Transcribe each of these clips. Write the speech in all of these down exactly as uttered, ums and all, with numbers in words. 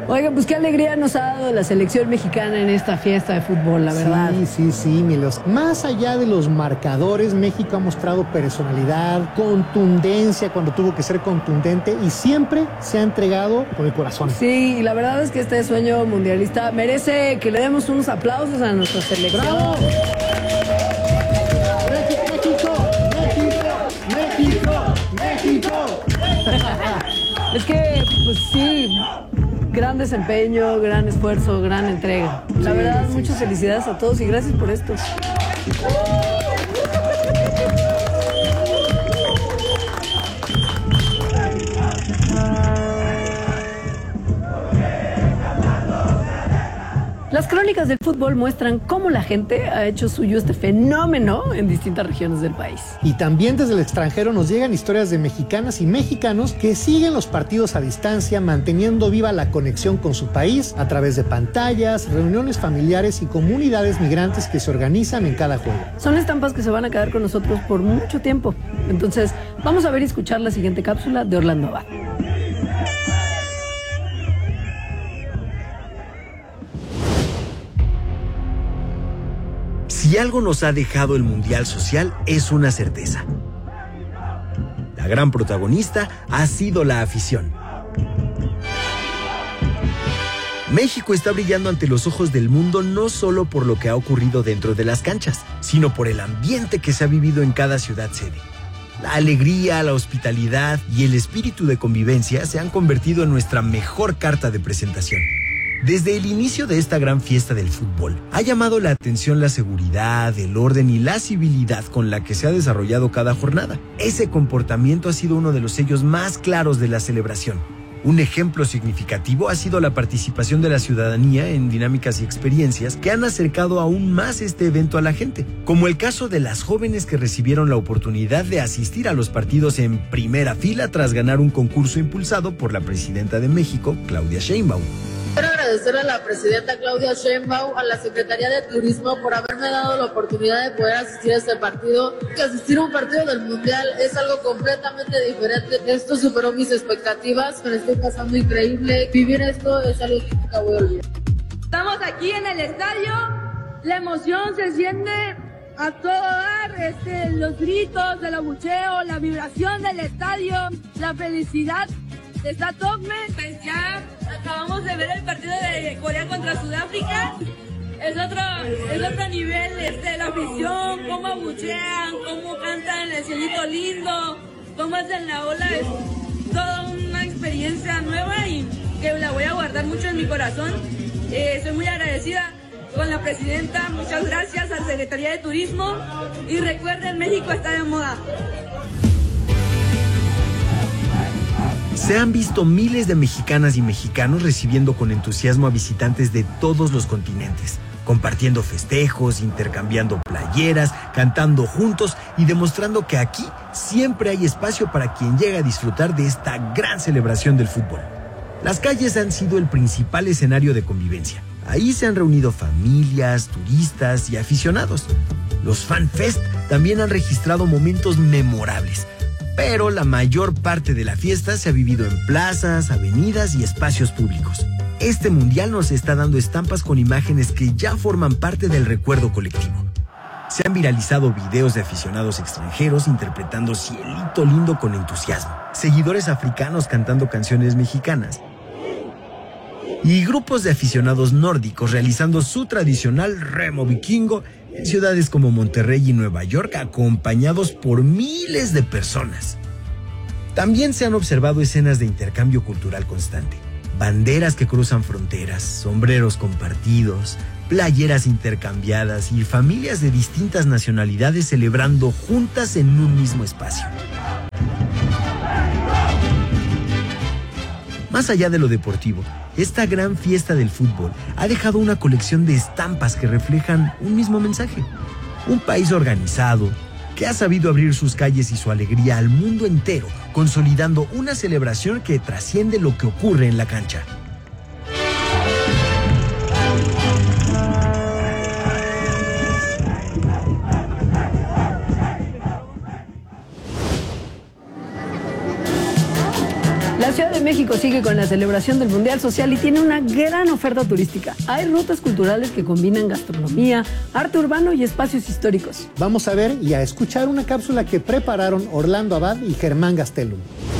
Oigan, pues qué alegría nos ha dado la selección mexicana en esta fiesta de fútbol, la verdad. Sí, sí, sí, Milos. Más allá de los marcadores, México ha mostrado personalidad, contundencia cuando tuvo que ser contundente y siempre se ha entregado con el corazón. Sí, y la verdad es que este sueño mundialista merece que le demos unos aplausos a nuestra selección. ¡Bravo! ¡México, México, México, México! Es que, pues sí, gran desempeño, gran esfuerzo, gran entrega. La verdad, sí, muchas sí. felicidades a todos y gracias por esto. Las crónicas del fútbol muestran cómo la gente ha hecho suyo este fenómeno en distintas regiones del país. Y también desde el extranjero nos llegan historias de mexicanas y mexicanos que siguen los partidos a distancia, manteniendo viva la conexión con su país a través de pantallas, reuniones familiares y comunidades migrantes que se organizan en cada juego. Son estampas que se van a quedar con nosotros por mucho tiempo. Entonces, vamos a ver y escuchar la siguiente cápsula de Orlando Abad. Si algo nos ha dejado el Mundial Social es una certeza. La gran protagonista ha sido la afición. México está brillando ante los ojos del mundo no solo por lo que ha ocurrido dentro de las canchas, sino por el ambiente que se ha vivido en cada ciudad sede. La alegría, la hospitalidad y el espíritu de convivencia se han convertido en nuestra mejor carta de presentación. Desde el inicio de esta gran fiesta del fútbol, ha llamado la atención la seguridad, el orden y la civilidad con la que se ha desarrollado cada jornada. Ese comportamiento ha sido uno de los sellos más claros de la celebración. Un ejemplo significativo ha sido la participación de la ciudadanía en dinámicas y experiencias que han acercado aún más este evento a la gente, como el caso de las jóvenes que recibieron la oportunidad de asistir a los partidos en primera fila tras ganar un concurso impulsado por la presidenta de México, Claudia Sheinbaum. Quiero agradecer a la presidenta Claudia Sheinbaum, a la Secretaría de Turismo por haberme dado la oportunidad de poder asistir a este partido. Que asistir a un partido del Mundial es algo completamente diferente. Esto superó mis expectativas, me lo estoy pasando increíble. Vivir esto es algo que nunca voy a olvidar. Estamos aquí en el estadio, la emoción se siente a todo dar, este, los gritos del abucheo, la vibración del estadio, la felicidad. Está top, pues ya acabamos de ver el partido de Corea contra Sudáfrica. Es otro, es otro nivel, este, la afición, cómo abuchean, cómo cantan el cielito lindo, cómo hacen la ola. Es toda una experiencia nueva y que la voy a guardar mucho en mi corazón. Eh, soy muy agradecida con la presidenta, muchas gracias a la Secretaría de Turismo y recuerden, México está de moda. Se han visto miles de mexicanas y mexicanos recibiendo con entusiasmo a visitantes de todos los continentes, compartiendo festejos, intercambiando playeras, cantando juntos y demostrando que aquí siempre hay espacio para quien llega a disfrutar de esta gran celebración del fútbol. Las calles han sido el principal escenario de convivencia. Ahí se han reunido familias, turistas y aficionados. Los FanFest también han registrado momentos memorables. Pero la mayor parte de la fiesta se ha vivido en plazas, avenidas y espacios públicos. Este mundial nos está dando estampas con imágenes que ya forman parte del recuerdo colectivo. Se han viralizado videos de aficionados extranjeros interpretando Cielito Lindo con entusiasmo, seguidores africanos cantando canciones mexicanas y grupos de aficionados nórdicos realizando su tradicional remo vikingo en ciudades como Monterrey y Nueva York, acompañados por miles de personas. También se han observado escenas de intercambio cultural constante, banderas que cruzan fronteras, sombreros compartidos, playeras intercambiadas y familias de distintas nacionalidades celebrando juntas en un mismo espacio. Más allá de lo deportivo, esta gran fiesta del fútbol ha dejado una colección de estampas que reflejan un mismo mensaje. Un país organizado, que ha sabido abrir sus calles y su alegría al mundo entero, consolidando una celebración que trasciende lo que ocurre en la cancha. La La Ciudad de México sigue con la celebración del Mundial Social y tiene una gran oferta turística. Hay rutas culturales que combinan gastronomía, arte urbano y espacios históricos. Vamos a ver y a escuchar una cápsula que prepararon Orlando Abad y Germán Gastelum.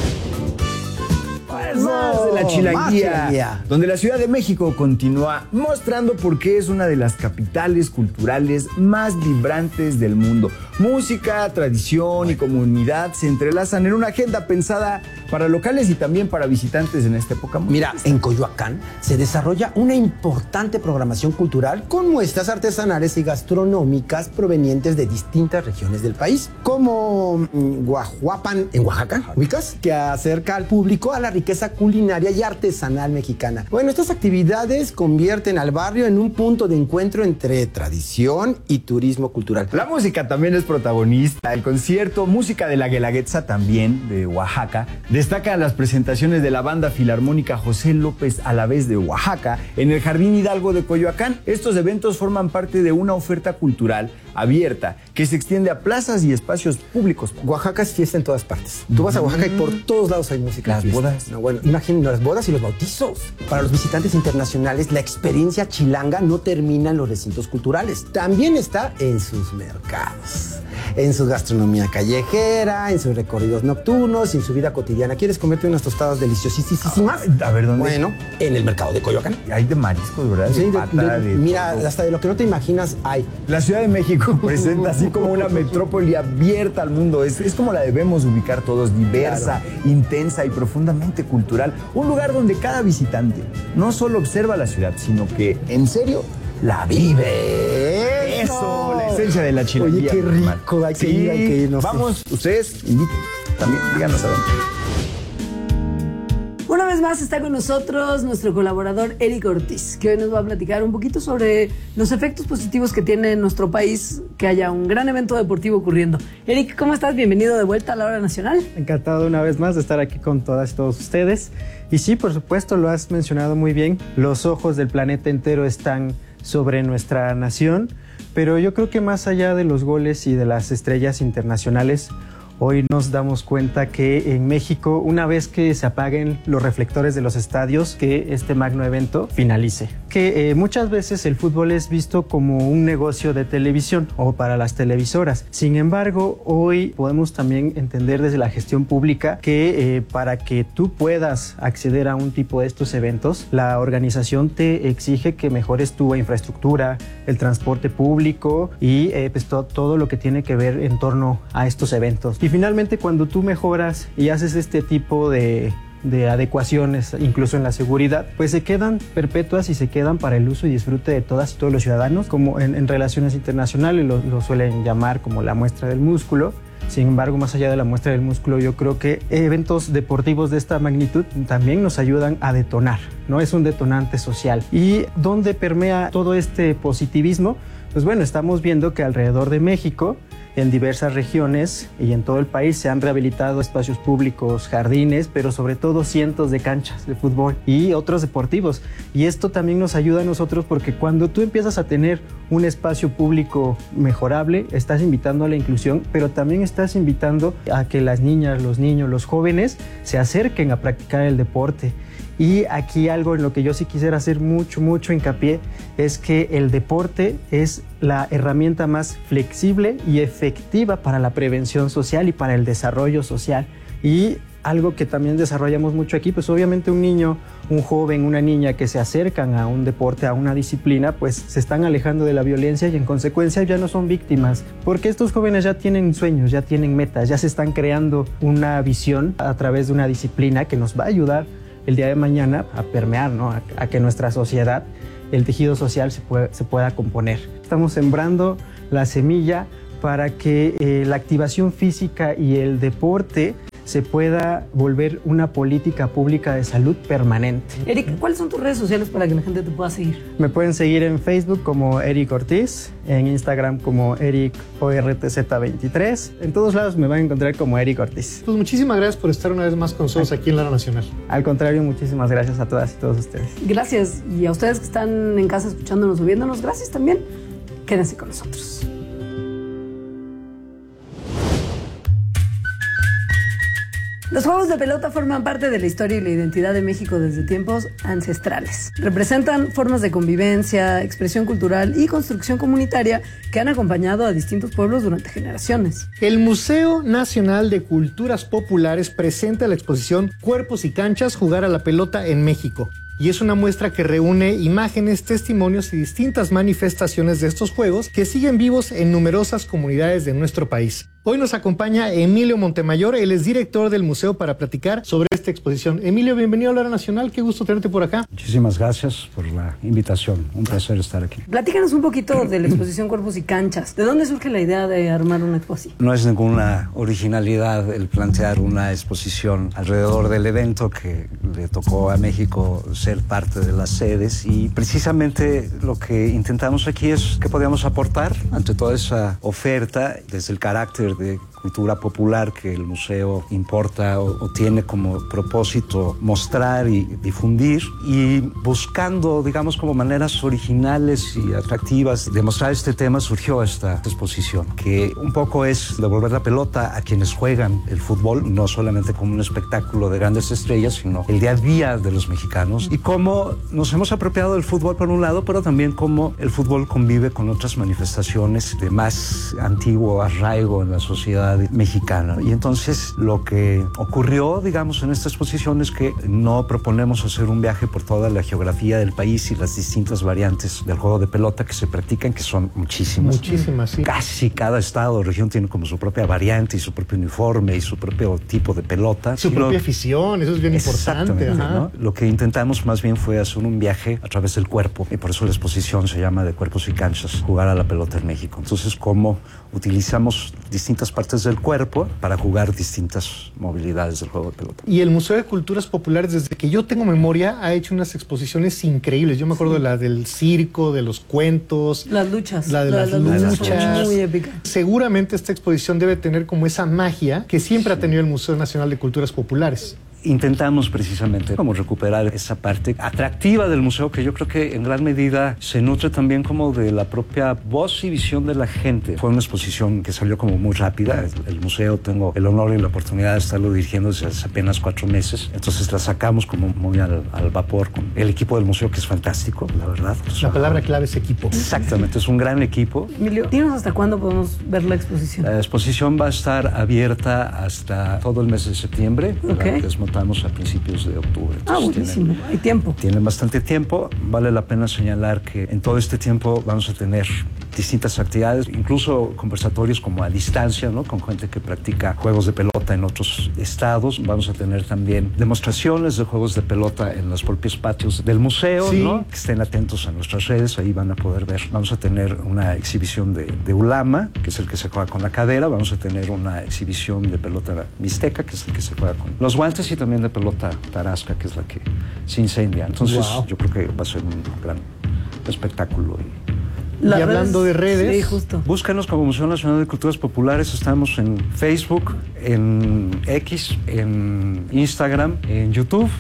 Más de la chilanguía, Más chilanguía, donde la Ciudad de México continúa mostrando por qué es una de las capitales culturales más vibrantes del mundo. Música, tradición y comunidad se entrelazan en una agenda pensada para locales y también para visitantes en esta época. Mira, en Coyoacán se desarrolla una importante programación cultural con muestras artesanales y gastronómicas provenientes de distintas regiones del país, como mm, Guajuapan en Oaxaca, ubicas, que acerca al público a la riqueza culinaria y artesanal mexicana. Bueno, estas actividades convierten al barrio en un punto de encuentro entre tradición y turismo cultural. La música también es protagonista. El concierto Música de la Guelaguetza, también de Oaxaca, destaca las presentaciones de la banda filarmónica José López Alavés de Oaxaca en el Jardín Hidalgo de Coyoacán. Estos eventos forman parte de una oferta cultural abierta que se extiende a plazas y espacios públicos. Oaxaca es fiesta en todas partes. Tú vas a Oaxaca y por todos lados hay música. Las bodas. No, bueno, imaginen las bodas y los bautizos. Para los visitantes internacionales, la experiencia chilanga no termina en los recintos culturales. También está en sus mercados, en su gastronomía callejera, en sus recorridos nocturnos, en su vida cotidiana. ¿Quieres comerte unas tostadas deliciosísimas? A ver, ¿dónde? Bueno, en el mercado de Coyoacán. Hay de mariscos, ¿verdad? Sí, de de- pata, de- de mira, todo. hasta de lo que no te imaginas hay. La Ciudad de México presenta así como una metrópoli abierta al mundo. Es, es como la debemos ubicar todos, diversa, intensa y profundamente cultural. Un lugar donde cada visitante no solo observa la ciudad, sino que, en serio, la vive. Eso, la esencia de la chilanguía. Oye, qué rico, hay que Sí, ir, hay que ir, no sé. Vamos, ustedes inviten. También díganos a dónde. Una vez más está con nosotros nuestro colaborador Eric Ortiz, que hoy nos va a platicar un poquito sobre los efectos positivos que tiene en nuestro país que haya un gran evento deportivo ocurriendo. Eric, ¿cómo estás? Bienvenido de vuelta a la Hora Nacional. Encantado una vez más de estar aquí con todas y todos ustedes. Y sí, por supuesto, lo has mencionado muy bien. Los ojos del planeta entero están sobre nuestra nación, pero yo creo que más allá de los goles y de las estrellas internacionales, hoy nos damos cuenta que en México, una vez que se apaguen los reflectores de los estadios, que este magno evento finalice. Que eh, muchas veces el fútbol es visto como un negocio de televisión o para las televisoras. Sin embargo, hoy podemos también entender desde la gestión pública que eh, para que tú puedas acceder a un tipo de estos eventos, la organización te exige que mejores tu infraestructura, el transporte público y eh, pues, to- todo lo que tiene que ver en torno a estos eventos. Y finalmente, cuando tú mejoras y haces este tipo de de adecuaciones, incluso en la seguridad, pues se quedan perpetuas y se quedan para el uso y disfrute de todas y todos los ciudadanos, como en, en relaciones internacionales lo, lo suelen llamar como la muestra del músculo. Sin embargo, más allá de la muestra del músculo, yo creo que eventos deportivos de esta magnitud también nos ayudan a detonar, ¿no? Es un detonante social. ¿Y dónde permea todo este positivismo? Pues bueno, estamos viendo que alrededor de México, en diversas regiones y en todo el país se han rehabilitado espacios públicos, jardines, pero sobre todo cientos de canchas de fútbol y otros deportivos. Y esto también nos ayuda a nosotros porque cuando tú empiezas a tener un espacio público mejorable, estás invitando a la inclusión, pero también estás invitando a que las niñas, los niños, los jóvenes se acerquen a practicar el deporte. Y aquí algo en lo que yo sí quisiera hacer mucho, mucho hincapié es que el deporte es la herramienta más flexible y efectiva para la prevención social y para el desarrollo social. Y algo que también desarrollamos mucho aquí, pues obviamente un niño, un joven, una niña que se acercan a un deporte, a una disciplina, pues se están alejando de la violencia y en consecuencia ya no son víctimas, porque estos jóvenes ya tienen sueños, ya tienen metas, ya se están creando una visión a través de una disciplina que nos va a ayudar el día de mañana a permear, ¿no? a, a que nuestra sociedad, el tejido social se, puede, se pueda componer. Estamos sembrando la semilla para que eh, la activación física y el deporte se pueda volver una política pública de salud permanente. Eric, ¿cuáles son tus redes sociales para que la gente te pueda seguir? Me pueden seguir en Facebook como Eric Ortiz, en Instagram como Eric O R T Z veintitrés. En todos lados me van a encontrar como Eric Ortiz. Pues muchísimas gracias por estar una vez más con nosotros aquí en La Hora Nacional. Al contrario, muchísimas gracias a todas y todos ustedes. Gracias. Y a ustedes que están en casa escuchándonos o viéndonos, gracias también. Quédense con nosotros. Los juegos de pelota forman parte de la historia y la identidad de México desde tiempos ancestrales. Representan formas de convivencia, expresión cultural y construcción comunitaria que han acompañado a distintos pueblos durante generaciones. El Museo Nacional de Culturas Populares presenta la exposición Cuerpos y Canchas, jugar a la pelota en México. Y es una muestra que reúne imágenes, testimonios y distintas manifestaciones de estos juegos que siguen vivos en numerosas comunidades de nuestro país. Hoy nos acompaña Emilio Montemayor, él es director del museo, para platicar sobre esta exposición. Emilio, bienvenido a La Hora Nacional, qué gusto tenerte por acá. Muchísimas gracias por la invitación, un placer estar aquí. Platícanos un poquito de la exposición Cuerpos y Canchas. ¿De dónde surge la idea de armar una exposición? No es ninguna originalidad el plantear una exposición alrededor del evento que le tocó a México ser parte de las sedes, y precisamente lo que intentamos aquí es que podíamos aportar ante toda esa oferta desde el carácter de cultura popular que el museo importa o, o tiene como propósito mostrar y difundir, y buscando, digamos, como maneras originales y atractivas de mostrar este tema, surgió esta exposición, que un poco es devolver la pelota a quienes juegan el fútbol, no solamente como un espectáculo de grandes estrellas, sino el día a día de los mexicanos, y cómo nos hemos apropiado del fútbol por un lado, pero también cómo el fútbol convive con otras manifestaciones de más antiguo arraigo en la sociedad mexicana. Y entonces lo que ocurrió, digamos, en esta exposición es que no proponemos hacer un viaje por toda la geografía del país y las distintas variantes del juego de pelota que se practican, que son muchísimas. Muchísimas, sí. Casi cada estado o región tiene como su propia variante y su propio uniforme y su propio tipo de pelota. Su propia afición, eso es bien importante. Ajá. ¿No? Lo que intentamos más bien fue hacer un viaje a través del cuerpo, y por eso la exposición se llama De Cuerpos y Canchas, jugar a la pelota en México. Entonces, cómo utilizamos distintas partes del cuerpo para jugar distintas movilidades del juego de pelota. Y el Museo de Culturas Populares, desde que yo tengo memoria, ha hecho unas exposiciones increíbles. Yo me acuerdo sí. de la del circo, de los cuentos. Las luchas. La de la las, las luchas. luchas. Muy épica. Seguramente esta exposición debe tener como esa magia que siempre sí. ha tenido el Museo Nacional de Culturas Populares. Intentamos precisamente como recuperar esa parte atractiva del museo, que yo creo que en gran medida se nutre también como de la propia voz y visión de la gente. Fue una exposición que salió como muy rápida. El, el museo, tengo el honor y la oportunidad de estarlo dirigiendo desde hace apenas cuatro meses. Entonces la sacamos como muy al, al vapor con el equipo del museo, que es fantástico, la verdad. La palabra clave es equipo. Exactamente, es un gran equipo. Emilio, dinos hasta cuándo podemos ver la exposición. La exposición va a estar abierta hasta todo el mes de septiembre. Okay. Estamos a principios de octubre. Entonces, ah, buenísimo. Tienen, hay tiempo. Tienen bastante tiempo. Vale la pena señalar que en todo este tiempo vamos a tener distintas actividades, incluso conversatorios como a distancia, ¿no? Con gente que practica juegos de pelota en otros estados. Vamos a tener también demostraciones de juegos de pelota en los propios patios del museo, sí. ¿no? Que estén atentos a nuestras redes, ahí van a poder ver. Vamos a tener una exhibición de, de ulama, que es el que se juega con la cadera. Vamos a tener una exhibición de pelota mixteca, que es el que se juega con los guantes, y también de pelota tarasca, que es la que se incendia. Entonces, wow. yo creo que va a ser un gran espectáculo. Y, y hablando de redes, sí, justo. Búscanos como Museo Nacional de Culturas Populares. Estamos en Facebook, en X, en Instagram, en YouTube,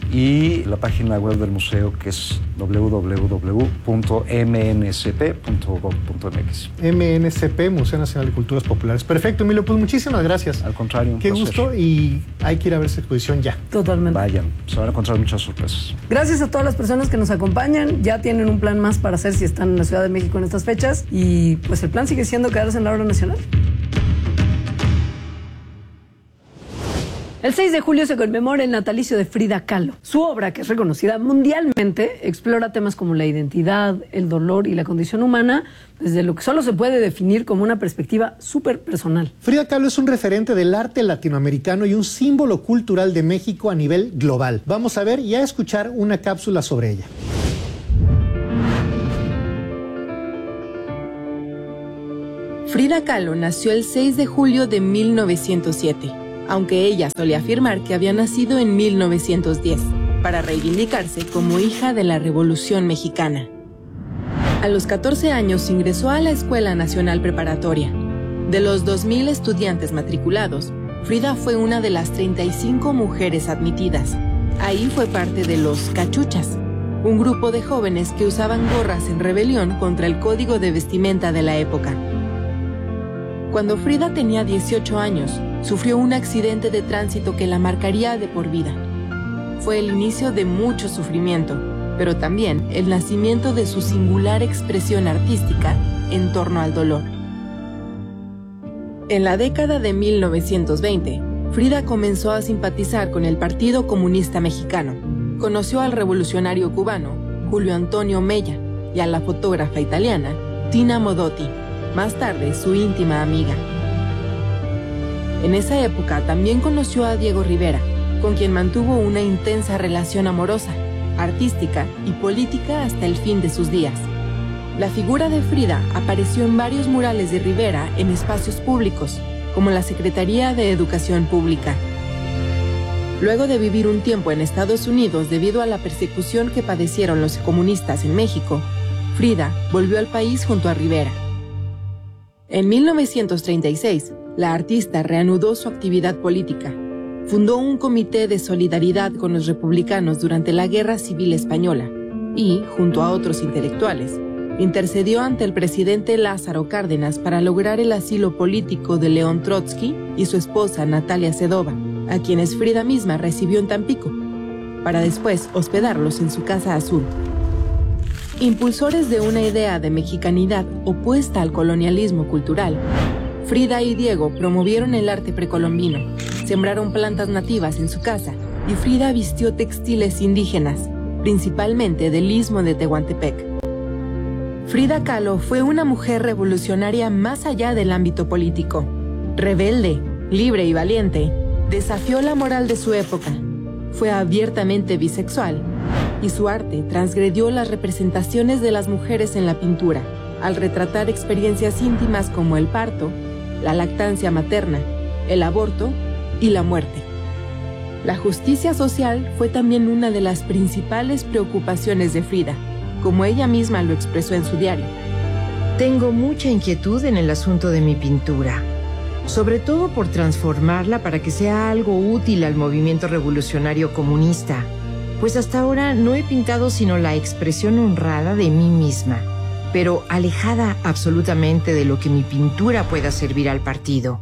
y la página web del museo, que es doble u doble u doble u punto m n c p punto gov punto m x. M N C P, Museo Nacional de Culturas Populares. Perfecto, Emilio, pues muchísimas gracias. Al contrario, un Qué placer. gusto, y hay que ir a ver esta exposición ya. Totalmente. Vayan, se van a encontrar muchas sorpresas. Gracias a todas las personas que nos acompañan. Ya tienen un plan más para hacer si están en la Ciudad de México en estas fechas, y pues el plan sigue siendo quedarse en la Hora Nacional. El seis de julio se conmemora el natalicio de Frida Kahlo. Su obra, que es reconocida mundialmente, explora temas como la identidad, el dolor y la condición humana desde lo que solo se puede definir como una perspectiva súper personal. Frida Kahlo es un referente del arte latinoamericano y un símbolo cultural de México a nivel global. Vamos a ver y a escuchar una cápsula sobre ella. Frida Kahlo nació el seis de julio de mil novecientos siete. Aunque ella solía afirmar que había nacido en mil novecientos diez, para reivindicarse como hija de la Revolución Mexicana. A los catorce años ingresó a la Escuela Nacional Preparatoria. De los dos mil estudiantes matriculados, Frida fue una de las treinta y cinco mujeres admitidas. Ahí fue parte de los Cachuchas, un grupo de jóvenes que usaban gorras en rebelión contra el código de vestimenta de la época. Cuando Frida tenía dieciocho años, sufrió un accidente de tránsito que la marcaría de por vida. Fue el inicio de mucho sufrimiento, pero también el nacimiento de su singular expresión artística en torno al dolor. En la década de mil novecientos veinte, Frida comenzó a simpatizar con el Partido Comunista Mexicano. Conoció al revolucionario cubano Julio Antonio Mella y a la fotógrafa italiana Tina Modotti, más tarde su íntima amiga. En esa época también conoció a Diego Rivera, con quien mantuvo una intensa relación amorosa, artística y política hasta el fin de sus días. La figura de Frida apareció en varios murales de Rivera en espacios públicos, como la Secretaría de Educación Pública. Luego de vivir un tiempo en Estados Unidos debido a la persecución que padecieron los comunistas en México, Frida volvió al país junto a Rivera. En mil novecientos treinta y seis, la artista reanudó su actividad política. Fundó un comité de solidaridad con los republicanos durante la Guerra Civil Española y, junto a otros intelectuales, intercedió ante el presidente Lázaro Cárdenas para lograr el asilo político de León Trotsky y su esposa Natalia Sedova, a quienes Frida misma recibió en Tampico, para después hospedarlos en su Casa Azul. Impulsores de una idea de mexicanidad opuesta al colonialismo cultural, Frida y Diego promovieron el arte precolombino, sembraron plantas nativas en su casa y Frida vistió textiles indígenas, principalmente del Istmo de Tehuantepec. Frida Kahlo fue una mujer revolucionaria más allá del ámbito político. Rebelde, libre y valiente, desafió la moral de su época. Fue abiertamente bisexual y su arte transgredió las representaciones de las mujeres en la pintura, al retratar experiencias íntimas como el parto, la lactancia materna, el aborto y la muerte. La justicia social fue también una de las principales preocupaciones de Frida, como ella misma lo expresó en su diario. Tengo mucha inquietud en el asunto de mi pintura, sobre todo por transformarla para que sea algo útil al movimiento revolucionario comunista, pues hasta ahora no he pintado sino la expresión honrada de mí misma, pero alejada absolutamente de lo que mi pintura pueda servir al partido.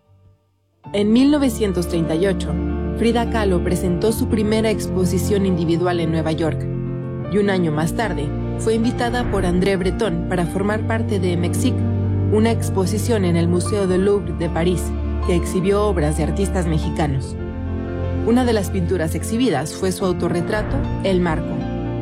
En mil novecientos treinta y ocho, Frida Kahlo presentó su primera exposición individual en Nueva York, y un año más tarde fue invitada por André Breton para formar parte de Mexique, una exposición en el Museo del Louvre de París que exhibió obras de artistas mexicanos. Una de las pinturas exhibidas fue su autorretrato, El Marco.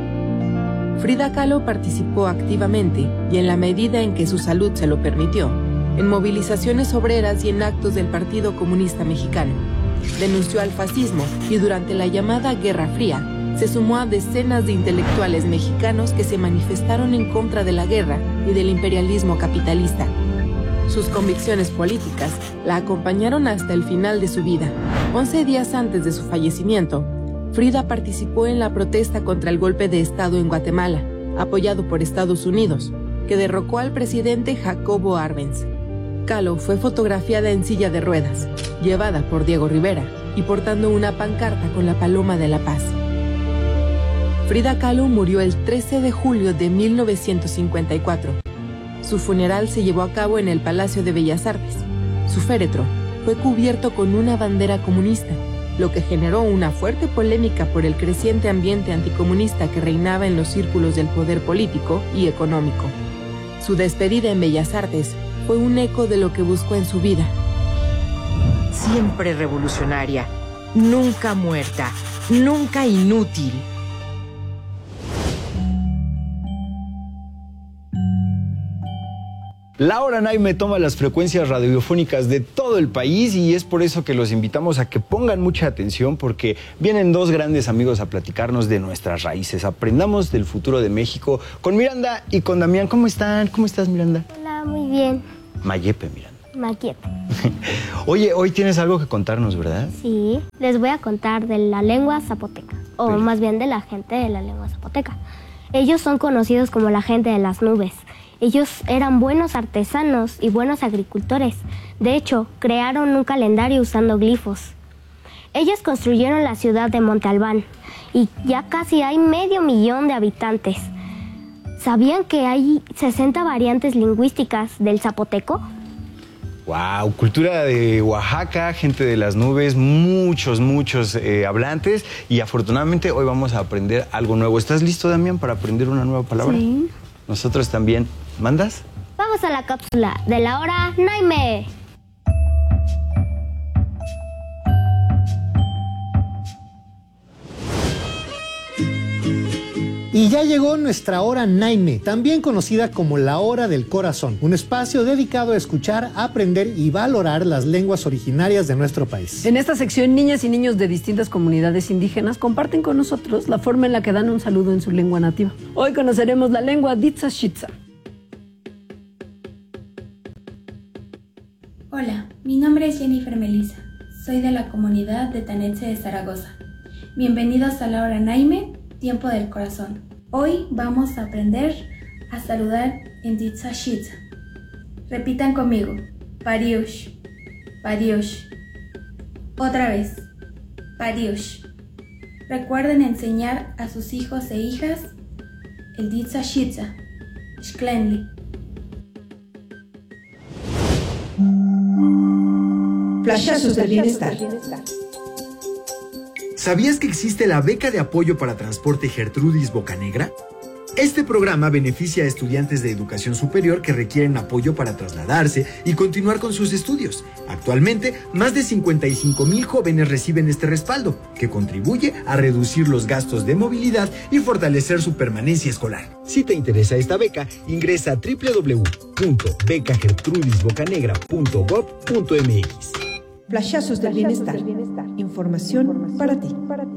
Frida Kahlo participó activamente y en la medida en que su salud se lo permitió, en movilizaciones obreras y en actos del Partido Comunista Mexicano. Denunció al fascismo y durante la llamada Guerra Fría se sumó a decenas de intelectuales mexicanos que se manifestaron en contra de la guerra y del imperialismo capitalista. Sus convicciones políticas la acompañaron hasta el final de su vida. Once días antes de su fallecimiento, Frida participó en la protesta contra el golpe de Estado en Guatemala, apoyado por Estados Unidos, que derrocó al presidente Jacobo Arbenz. Kahlo fue fotografiada en silla de ruedas, llevada por Diego Rivera y portando una pancarta con la paloma de la paz. Frida Kahlo murió el trece de julio de mil novecientos cincuenta y cuatro. Su funeral se llevó a cabo en el Palacio de Bellas Artes. Su féretro fue cubierto con una bandera comunista, lo que generó una fuerte polémica por el creciente ambiente anticomunista que reinaba en los círculos del poder político y económico. Su despedida en Bellas Artes fue un eco de lo que buscó en su vida. Siempre revolucionaria, nunca muerta, nunca inútil. Laura Naime toma las frecuencias radiofónicas de todo el país y es por eso que los invitamos a que pongan mucha atención porque vienen dos grandes amigos a platicarnos de nuestras raíces. Aprendamos del futuro de México con Miranda y con Damián. ¿Cómo están? ¿Cómo estás, Miranda? Hola, muy bien. Mayepe, Miranda. Mayepe. Oye, hoy tienes algo que contarnos, ¿verdad? Sí, les voy a contar de la lengua zapoteca, o Pero... más bien de la gente de la lengua zapoteca. Ellos son conocidos como la gente de las nubes. Ellos eran buenos artesanos y buenos agricultores. De hecho, crearon un calendario usando glifos. Ellos construyeron la ciudad de Monte Albán y ya casi hay medio millón de habitantes. ¿Sabían que hay sesenta variantes lingüísticas del zapoteco? Wow, cultura de Oaxaca, gente de las nubes, muchos, muchos eh, hablantes y afortunadamente hoy vamos a aprender algo nuevo. ¿Estás listo, Damián, para aprender una nueva palabra? Sí. Nosotros también. ¿Mandas? Vamos a la cápsula de la hora Naime. Y ya llegó nuestra hora Naime, también conocida como la hora del corazón, un espacio dedicado a escuchar, aprender y valorar las lenguas originarias de nuestro país. En esta sección, niñas y niños de distintas comunidades indígenas comparten con nosotros la forma en la que dan un saludo en su lengua nativa. Hoy conoceremos la lengua Ditzashitza. Hola, mi nombre es Jennifer Melissa. Soy de la comunidad de Tanetse de Zaragoza. Bienvenidos a la hora Naime, tiempo del corazón. Hoy vamos a aprender a saludar en Ditzashitza. Repitan conmigo. Pariush, pariush. Otra vez. Pariush. Recuerden enseñar a sus hijos e hijas el Ditzashitza. Shklenli. Flashazos del bienestar. ¿Sabías que existe la beca de apoyo para transporte Gertrudis Bocanegra? Este programa beneficia a estudiantes de educación superior que requieren apoyo para trasladarse y continuar con sus estudios. Actualmente, más de cincuenta y cinco mil jóvenes reciben este respaldo, que contribuye a reducir los gastos de movilidad y fortalecer su permanencia escolar. Si te interesa esta beca, ingresa a doble u doble u doble u punto beca gertrudis bocanegra punto gob punto m x. Flashazos del bienestar. Información para ti.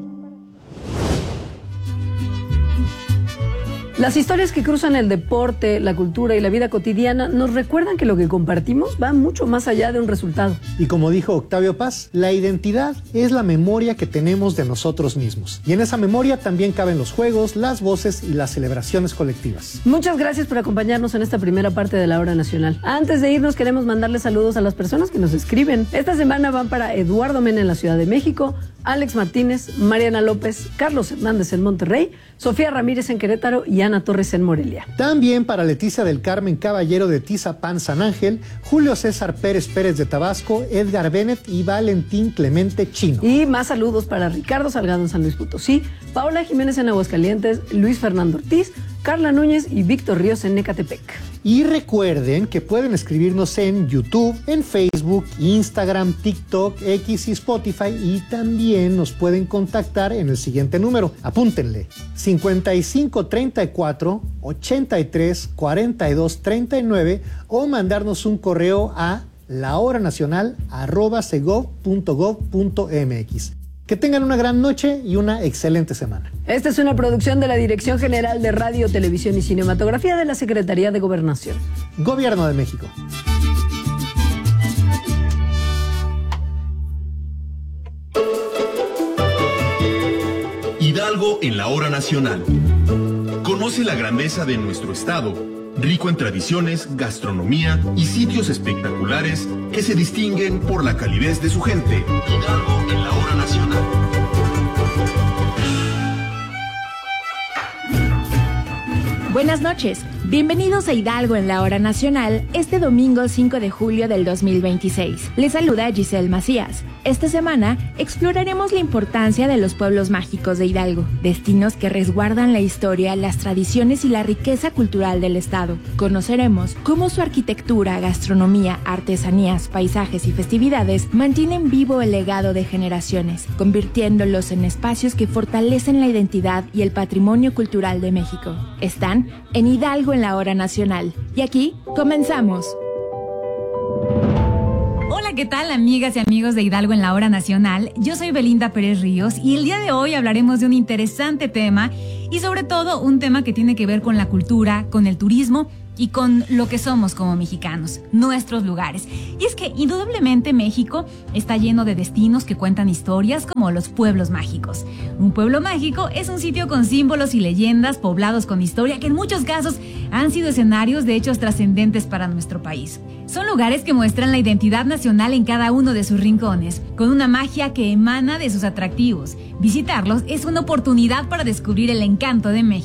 Las historias que cruzan el deporte, la cultura y la vida cotidiana nos recuerdan que lo que compartimos va mucho más allá de un resultado. Y como dijo Octavio Paz, la identidad es la memoria que tenemos de nosotros mismos. Y en esa memoria también caben los juegos, las voces y las celebraciones colectivas. Muchas gracias por acompañarnos en esta primera parte de la Hora Nacional. Antes de irnos, queremos mandarles saludos a las personas que nos escriben. Esta semana van para Eduardo Mena en la Ciudad de México, Alex Martínez, Mariana López, Carlos Hernández en Monterrey, Sofía Ramírez en Querétaro y Ana Torres en Morelia. También para Leticia del Carmen Caballero de Tizapán, San Ángel, Julio César Pérez Pérez de Tabasco, Edgar Bennett y Valentín Clemente Chino. Y más saludos para Ricardo Salgado en San Luis Potosí, Paola Jiménez en Aguascalientes, Luis Fernando Ortiz, Carla Núñez y Víctor Ríos en Ecatepec. Y recuerden que pueden escribirnos en YouTube, en Facebook, Instagram, TikTok, X y Spotify, y también nos pueden contactar en el siguiente número. Apúntenle: cincuenta y cinco treinta y cuatro ochenta y tres cuarenta y dos treinta y nueve o mandarnos un correo a lahoranacional arroba segov punto gov punto mx. Que tengan una gran noche y una excelente semana. Esta es una producción de la Dirección General de Radio, Televisión y Cinematografía de la Secretaría de Gobernación. Gobierno de México. Hidalgo en la hora nacional. Conoce la grandeza de nuestro estado, rico en tradiciones, gastronomía y sitios espectaculares que se distinguen por la calidez de su gente. Hidalgo en la hora nacional. Buenas noches, bienvenidos a Hidalgo en la hora nacional este domingo cinco de julio del dos mil veintiséis. Les saluda Giselle Macías. Esta semana exploraremos la importancia de los pueblos mágicos de Hidalgo, destinos que resguardan la historia, las tradiciones y la riqueza cultural del estado. Conoceremos cómo su arquitectura, gastronomía, artesanías, paisajes y festividades mantienen vivo el legado de generaciones, convirtiéndolos en espacios que fortalecen la identidad y el patrimonio cultural de México. Están en Hidalgo en la hora nacional. Y aquí comenzamos. Hola, ¿qué tal, amigas y amigos de Hidalgo en la hora nacional? Yo soy Belinda Pérez Ríos y el día de hoy hablaremos de un interesante tema y sobre todo un tema que tiene que ver con la cultura, con el turismo y con lo que somos como mexicanos, nuestros lugares. Y es que indudablemente México está lleno de destinos que cuentan historias como los pueblos mágicos. Un pueblo mágico es un sitio con símbolos y leyendas poblados con historia que en muchos casos han sido escenarios de hechos trascendentes para nuestro país. Son lugares que muestran la identidad nacional en cada uno de sus rincones, con una magia que emana de sus atractivos. Visitarlos es una oportunidad para descubrir el encanto de México.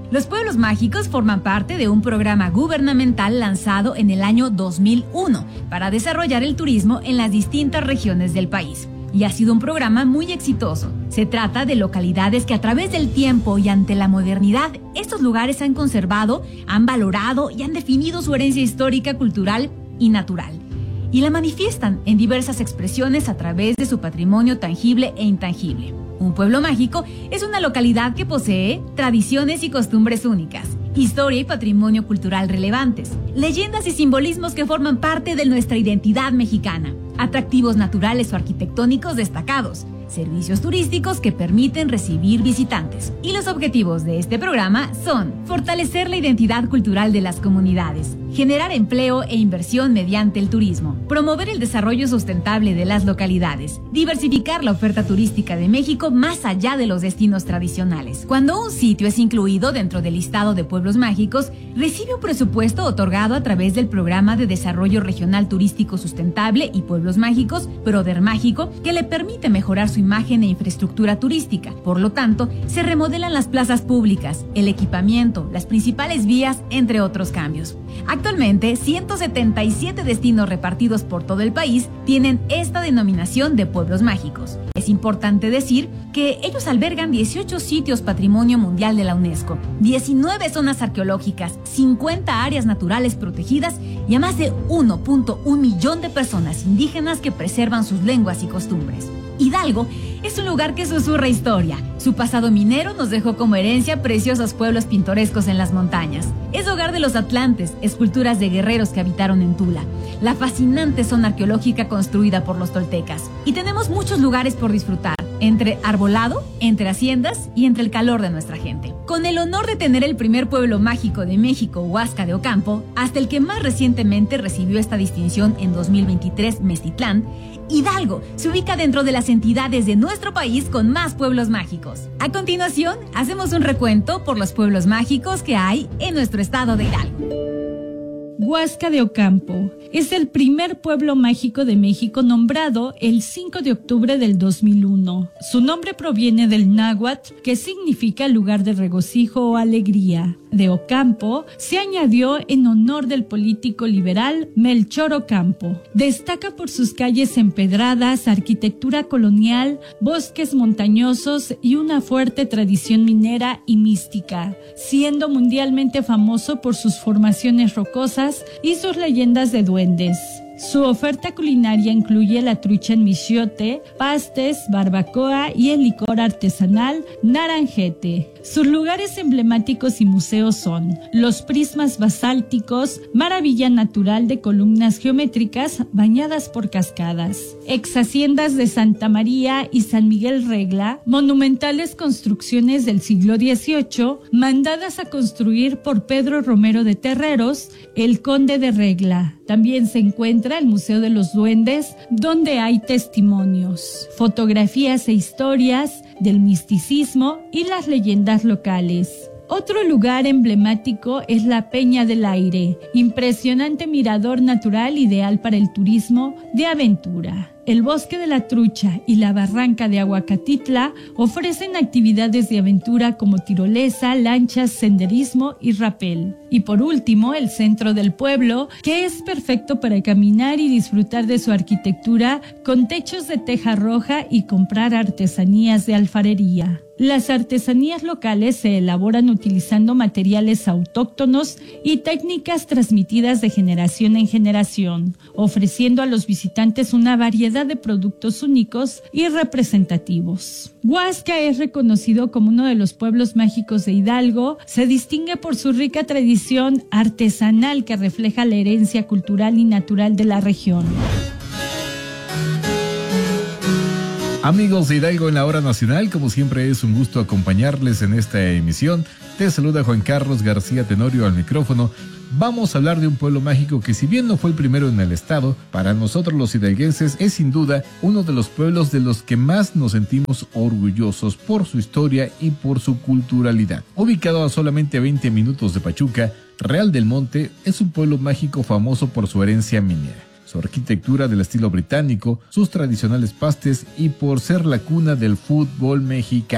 Los pueblos mágicos forman parte de un programa gubernamental lanzado en el año dos mil uno para desarrollar el turismo en las distintas regiones del país. Y ha sido un programa muy exitoso. Se trata de localidades que a través del tiempo y ante la modernidad, estos lugares han conservado, han valorado y han definido su herencia histórica, cultural y natural. Y la manifiestan en diversas expresiones a través de su patrimonio tangible e intangible. Un pueblo mágico es una localidad que posee tradiciones y costumbres únicas, historia y patrimonio cultural relevantes, leyendas y simbolismos que forman parte de nuestra identidad mexicana, atractivos naturales o arquitectónicos destacados, servicios turísticos que permiten recibir visitantes. Y los objetivos de este programa son fortalecer la identidad cultural de las comunidades, generar empleo e inversión mediante el turismo, promover el desarrollo sustentable de las localidades, diversificar la oferta turística de México más allá de los destinos tradicionales. Cuando un sitio es incluido dentro del listado de pueblos mágicos, recibe un presupuesto otorgado a través del Programa de Desarrollo Regional Turístico Sustentable y Pueblos Mágicos, Proder Mágico, que le permite mejorar su imagen e infraestructura turística. Por lo tanto, se remodelan las plazas públicas, el equipamiento, las principales vías, entre otros cambios. Actualmente, ciento setenta y siete destinos repartidos por todo el país tienen esta denominación de pueblos mágicos. Es importante decir que ellos albergan dieciocho sitios Patrimonio Mundial de la UNESCO, diecinueve zonas arqueológicas, cincuenta áreas naturales protegidas y a más de uno punto uno millón de personas indígenas que preservan sus lenguas y costumbres. Hidalgo es un lugar que susurra historia. Su pasado minero nos dejó como herencia preciosos pueblos pintorescos en las montañas. Es hogar de los atlantes, esculturas de guerreros que habitaron en Tula, la fascinante zona arqueológica construida por los toltecas. Y tenemos muchos lugares por disfrutar, entre arbolado, entre haciendas y entre el calor de nuestra gente. Con el honor de tener el primer pueblo mágico de México, Huasca de Ocampo, hasta el que más recientemente recibió esta distinción en dos mil veintitrés, Mestitlán, Hidalgo se ubica dentro de las entidades de nuestro país con más pueblos mágicos. A continuación, hacemos un recuento por los pueblos mágicos que hay en nuestro estado de Hidalgo. Huasca de Ocampo es el primer pueblo mágico de México nombrado el cinco de octubre del dos mil uno. Su nombre proviene del náhuatl, que significa lugar de regocijo o alegría. De Ocampo se añadió en honor del político liberal Melchor Ocampo. Destaca por sus calles empedradas, arquitectura colonial, bosques montañosos y una fuerte tradición minera y mística, siendo mundialmente famoso por sus formaciones rocosas y sus leyendas de duendes. Su oferta culinaria incluye la trucha en michiote, pastes, barbacoa y el licor artesanal naranjete. Sus lugares emblemáticos y museos son los prismas basálticos, maravilla natural de columnas geométricas bañadas por cascadas, ex haciendas de Santa María y San Miguel Regla, monumentales construcciones del siglo dieciocho, mandadas a construir por Pedro Romero de Terreros, el conde de Regla. También se encuentra el Museo de los Duendes, donde hay testimonios, fotografías e historias del misticismo y las leyendas locales. Otro lugar emblemático es la Peña del Aire, impresionante mirador natural ideal para el turismo de aventura. El Bosque de la Trucha y la Barranca de Aguacatitla ofrecen actividades de aventura como tirolesa, lanchas, senderismo y rapel. Y por último, el centro del pueblo, que es perfecto para caminar y disfrutar de su arquitectura con techos de teja roja y comprar artesanías de alfarería. Las artesanías locales se elaboran utilizando materiales autóctonos y técnicas transmitidas de generación en generación, ofreciendo a los visitantes una variedad de productos únicos y representativos. Huasca es reconocido como uno de los pueblos mágicos de Hidalgo. Se distingue por su rica tradición artesanal que refleja la herencia cultural y natural de la región. Amigos de Hidalgo en la Hora Nacional, como siempre es un gusto acompañarles en esta emisión. Te saluda Juan Carlos García Tenorio al micrófono. Vamos a hablar de un pueblo mágico que, si bien no fue el primero en el estado, para nosotros los hidalguenses es sin duda uno de los pueblos de los que más nos sentimos orgullosos por su historia y por su culturalidad. Ubicado a solamente veinte minutos de Pachuca, Real del Monte es un pueblo mágico famoso por su herencia minera, su arquitectura del estilo británico, sus tradicionales pastes y por ser la cuna del fútbol mexicano.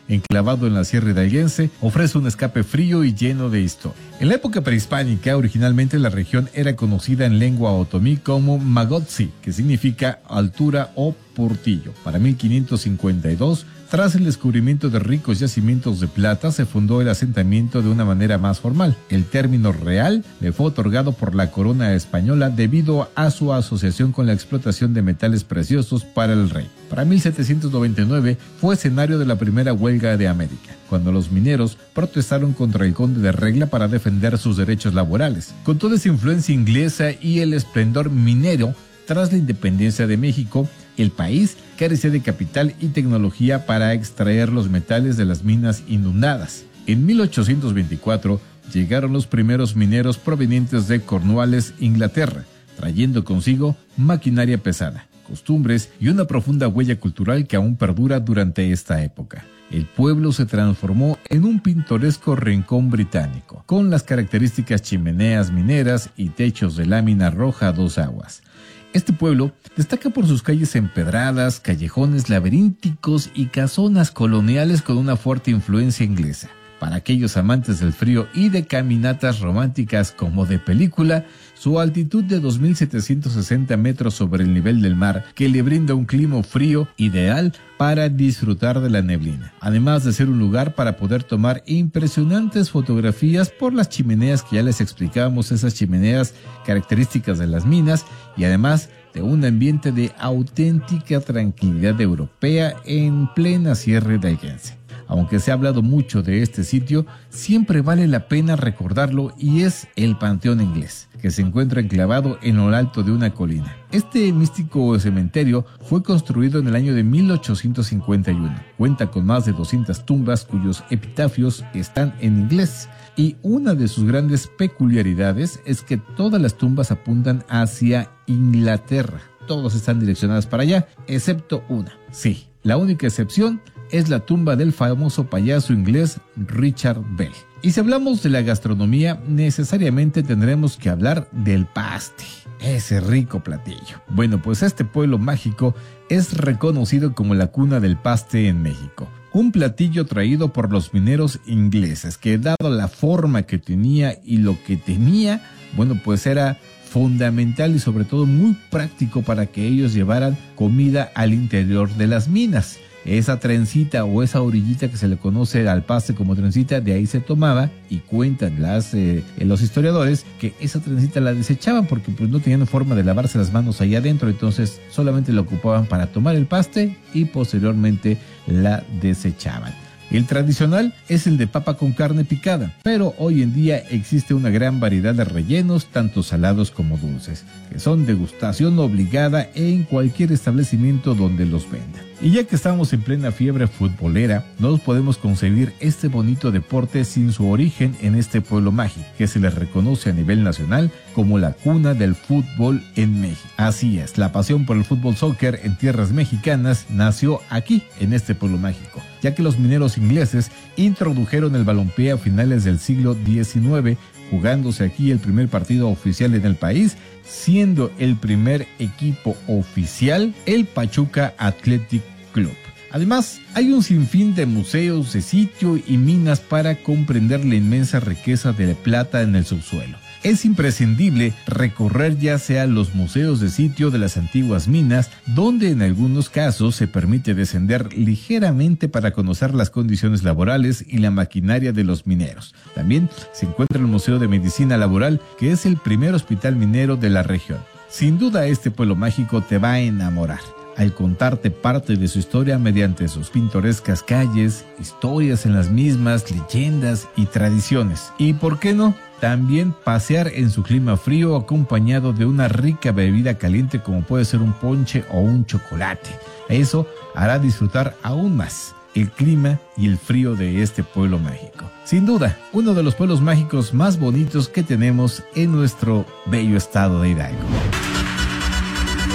enclavado en la Sierra Hidalguense, ofrece un escape frío y lleno de historia. En la época prehispánica, originalmente la región era conocida en lengua otomí como Magotzi, que significa altura o portillo. Para mil quinientos cincuenta y dos, tras el descubrimiento de ricos yacimientos de plata, se fundó el asentamiento de una manera más formal. El término real le fue otorgado por la corona española debido a su asociación con la explotación de metales preciosos para el rey. Para mil setecientos noventa y nueve fue escenario de la primera huelga de América, cuando los mineros protestaron contra el conde de Regla para defender sus derechos laborales. Con toda esa influencia inglesa y el esplendor minero, tras la independencia de México, el país carecía de capital y tecnología para extraer los metales de las minas inundadas. En mil ochocientos veinticuatro llegaron los primeros mineros provenientes de Cornualles, Inglaterra, trayendo consigo maquinaria pesada, costumbres y una profunda huella cultural que aún perdura durante esta época. El pueblo se transformó en un pintoresco rincón británico, con las características chimeneas mineras y techos de lámina roja a dos aguas. Este pueblo destaca por sus calles empedradas, callejones laberínticos y casonas coloniales con una fuerte influencia inglesa. Para aquellos amantes del frío y de caminatas románticas como de película, su altitud de dos mil setecientos sesenta metros sobre el nivel del mar, que le brinda un clima frío ideal para disfrutar de la neblina, además de ser un lugar para poder tomar impresionantes fotografías por las chimeneas que ya les explicábamos, esas chimeneas características de las minas, y además de un ambiente de auténtica tranquilidad europea en plena Sierra Hidalguense. Aunque se ha hablado mucho de este sitio, siempre vale la pena recordarlo, y es el Panteón Inglés, que se encuentra enclavado en lo alto de una colina. Este místico cementerio fue construido en el año de mil ochocientos cincuenta y uno. Cuenta con más de doscientas tumbas cuyos epitafios están en inglés. Y una de sus grandes peculiaridades es que todas las tumbas apuntan hacia Inglaterra. Todas están direccionadas para allá, excepto una. Sí, la única excepción es la tumba del famoso payaso inglés Richard Bell. Y si hablamos de la gastronomía, necesariamente tendremos que hablar del paste, ese rico platillo. Bueno, pues este pueblo mágico es reconocido como la cuna del paste en México. Un platillo traído por los mineros ingleses, que dado la forma que tenía y lo que tenía, bueno, pues era fundamental y sobre todo muy práctico para que ellos llevaran comida al interior de las minas. Esa trencita o esa orillita que se le conoce al paste como trencita, de ahí se tomaba, y cuentan las, eh, los historiadores que esa trencita la desechaban porque pues no tenían forma de lavarse las manos ahí adentro, entonces solamente la ocupaban para tomar el paste y posteriormente la desechaban. El tradicional es el de papa con carne picada, pero hoy en día existe una gran variedad de rellenos, tanto salados como dulces, que son degustación obligada en cualquier establecimiento donde los vendan. Y ya que estamos en plena fiebre futbolera, no podemos concebir este bonito deporte sin su origen en este pueblo mágico, que se le reconoce a nivel nacional como la cuna del fútbol en México. Así es, la pasión por el fútbol soccer en tierras mexicanas nació aquí, en este pueblo mágico, ya que los mineros ingleses introdujeron el balompié a finales del siglo diecinueve, jugándose aquí el primer partido oficial en el país, siendo el primer equipo oficial el Pachuca Athletic Club. Además, hay un sinfín de museos de sitio y minas para comprender la inmensa riqueza de plata en el subsuelo. Es imprescindible recorrer ya sea los museos de sitio de las antiguas minas, donde en algunos casos se permite descender ligeramente para conocer las condiciones laborales y la maquinaria de los mineros. También se encuentra el Museo de Medicina Laboral, que es el primer hospital minero de la región. Sin duda, este pueblo mágico te va a enamorar al contarte parte de su historia mediante sus pintorescas calles, historias en las mismas, leyendas y tradiciones. ¿Y por qué no? También pasear en su clima frío acompañado de una rica bebida caliente como puede ser un ponche o un chocolate. Eso hará disfrutar aún más el clima y el frío de este pueblo mágico. Sin duda, uno de los pueblos mágicos más bonitos que tenemos en nuestro bello estado de Hidalgo.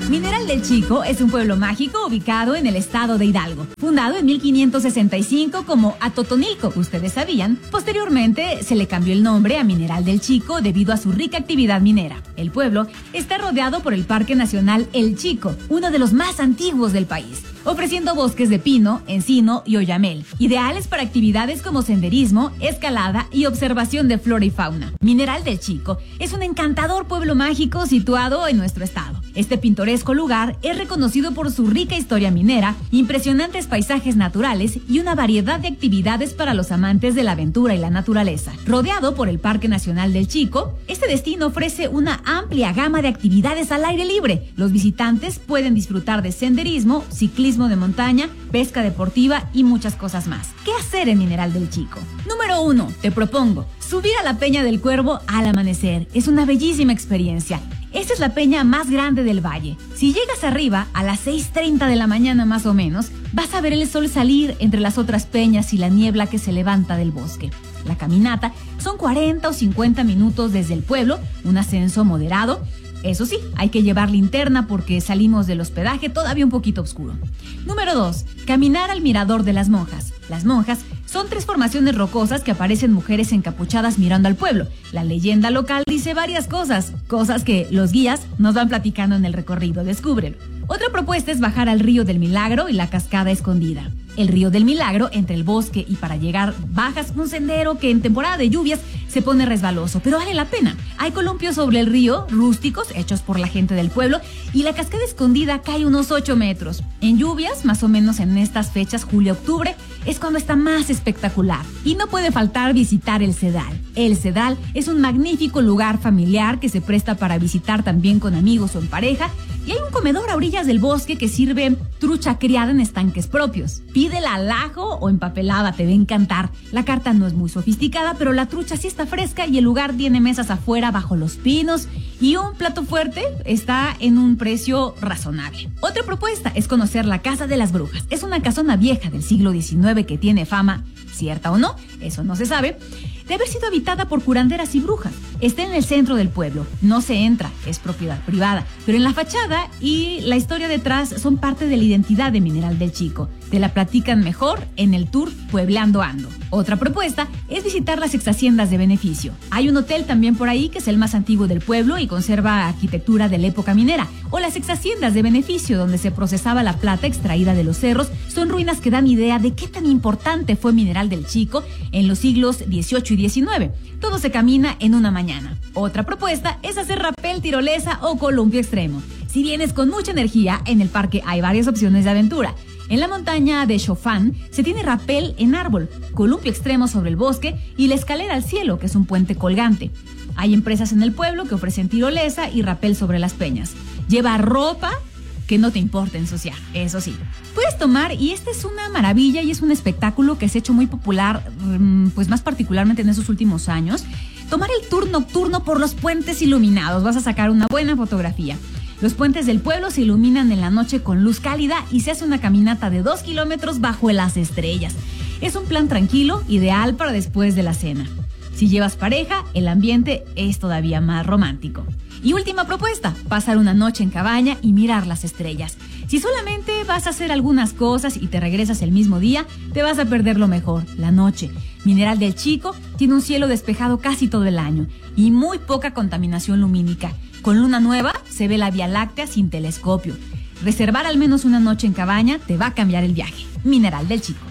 Mineral del Chico es un pueblo mágico ubicado en el estado de Hidalgo, fundado en mil quinientos sesenta y cinco como Atotonilco, ustedes sabían. Posteriormente se le cambió el nombre a Mineral del Chico debido a su rica actividad minera. El pueblo está rodeado por el Parque Nacional El Chico, uno de los más antiguos del país, ofreciendo bosques de pino, encino y oyamel, ideales para actividades como senderismo, escalada y observación de flora y fauna. Mineral del Chico es un encantador pueblo mágico situado en nuestro estado. Este pintoresco lugar es reconocido por su rica historia minera, impresionantes paisajes naturales y una variedad de actividades para los amantes de la aventura y la naturaleza. Rodeado por el Parque Nacional del Chico, este destino ofrece una amplia gama de actividades al aire libre. Los visitantes pueden disfrutar de senderismo, ciclismo de montaña, pesca deportiva y muchas cosas más. ¿Qué hacer en Mineral del Chico? Número uno, te propongo subir a la Peña del Cuervo al amanecer. Es una bellísima experiencia. Esta es la peña más grande del valle. Si llegas arriba a las seis treinta de la mañana más o menos, vas a ver el sol salir entre las otras peñas y la niebla que se levanta del bosque. La caminata son cuarenta o cincuenta minutos desde el pueblo, un ascenso moderado. Eso sí, hay que llevar linterna porque salimos del hospedaje todavía un poquito oscuro. Número dos. Caminar al Mirador de las Monjas. Las monjas son tres formaciones rocosas que aparecen mujeres encapuchadas mirando al pueblo. La leyenda local dice varias cosas, cosas que los guías nos van platicando en el recorrido. Descúbrelo. Otra propuesta es bajar al Río del Milagro y la Cascada Escondida. El Río del Milagro, entre el bosque y para llegar bajas un sendero que en temporada de lluvias se pone resbaloso, pero vale la pena. Hay columpios sobre el río, rústicos, hechos por la gente del pueblo, y la Cascada Escondida cae unos ocho metros. En lluvias, más o menos en estas fechas, julio-octubre, es cuando está más espectacular. Y no puede faltar visitar el Cedral. El Cedral es un magnífico lugar familiar que se presta para visitar también con amigos o en pareja, y hay un comedor a orillas del bosque que sirve trucha criada en estanques propios. Pídela al ajo o empapelada, te va a encantar. La carta no es muy sofisticada, pero la trucha sí está fresca y el lugar tiene mesas afuera bajo los pinos y un plato fuerte está en un precio razonable. Otra propuesta es conocer la Casa de las Brujas. Es una casona vieja del siglo diecinueve que tiene fama, cierta o no, eso no se sabe, de haber sido habitada por curanderas y brujas. Está en el centro del pueblo, no se entra, es propiedad privada, pero en la fachada y la historia detrás son parte de la identidad de Mineral del Chico. Te la platican mejor en el tour Puebleando Ando. Otra propuesta es visitar las exhaciendas de beneficio. Hay un hotel también por ahí que es el más antiguo del pueblo y conserva arquitectura de la época minera. O las exhaciendas de beneficio, donde se procesaba la plata extraída de los cerros, son ruinas que dan idea de qué tan importante fue Mineral del Chico en los siglos dieciocho y diecinueve. Todo se camina en una mañana. Otra propuesta es hacer rapel, tirolesa o columpio extremo. Si vienes con mucha energía, en el parque hay varias opciones de aventura. En la montaña de Chofán se tiene rapel en árbol, columpio extremo sobre el bosque y la escalera al cielo, que es un puente colgante. Hay empresas en el pueblo que ofrecen tirolesa y rapel sobre las peñas. Lleva ropa que no te importa ensuciar, eso sí. Puedes tomar, y esta es una maravilla y es un espectáculo que se ha hecho muy popular, pues más particularmente en esos últimos años, tomar el tour nocturno por los puentes iluminados. Vas a sacar una buena fotografía. Los puentes del pueblo se iluminan en la noche con luz cálida y se hace una caminata de dos kilómetros bajo las estrellas. Es un plan tranquilo, ideal para después de la cena. Si llevas pareja, el ambiente es todavía más romántico. Y última propuesta, pasar una noche en cabaña y mirar las estrellas. Si solamente vas a hacer algunas cosas y te regresas el mismo día, te vas a perder lo mejor, la noche. Mineral del Chico tiene un cielo despejado casi todo el año y muy poca contaminación lumínica. Con luna nueva se ve la Vía Láctea sin telescopio. Reservar al menos una noche en cabaña te va a cambiar el viaje. Mineral del Chico.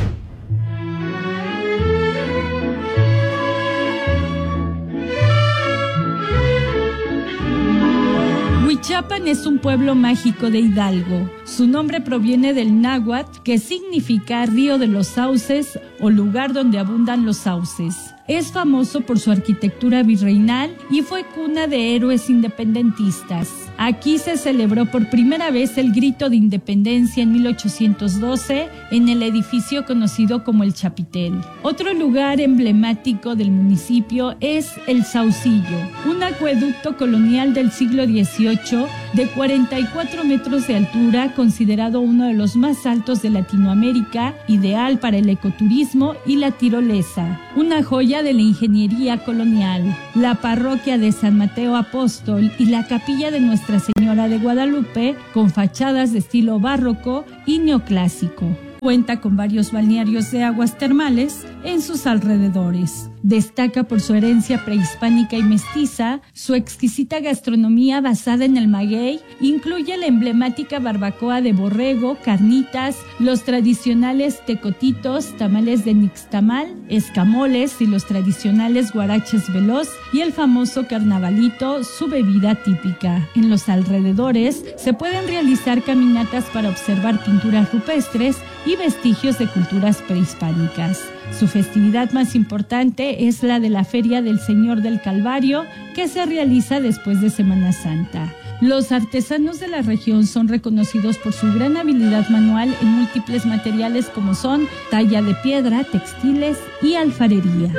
Huichapan es un pueblo mágico de Hidalgo. Su nombre proviene del náhuatl, que significa río de los sauces o lugar donde abundan los sauces. Es famoso por su arquitectura virreinal y fue cuna de héroes independentistas. Aquí se celebró por primera vez el grito de independencia en mil ochocientos doce en el edificio conocido como el Chapitel. Otro lugar emblemático del municipio es el Saucillo, un acueducto colonial del siglo dieciocho de cuarenta y cuatro metros de altura, considerado uno de los más altos de Latinoamérica, ideal para el ecoturismo y la tirolesa. Una joya joya de la ingeniería colonial, la parroquia de San Mateo Apóstol y la capilla de Nuestra Señora de Guadalupe, con fachadas de estilo barroco y neoclásico. Cuenta con varios balnearios de aguas termales en sus alrededores. Destaca por su herencia prehispánica y mestiza, su exquisita gastronomía basada en el maguey, incluye la emblemática barbacoa de borrego, carnitas, los tradicionales tecotitos, tamales de nixtamal, escamoles y los tradicionales guaraches veloz y el famoso carnavalito, su bebida típica. En los alrededores se pueden realizar caminatas para observar pinturas rupestres y vestigios de culturas prehispánicas. Su festividad más importante es la de la Feria del Señor del Calvario, que se realiza después de Semana Santa. Los artesanos de la región son reconocidos por su gran habilidad manual en múltiples materiales como son talla de piedra, textiles y alfarería.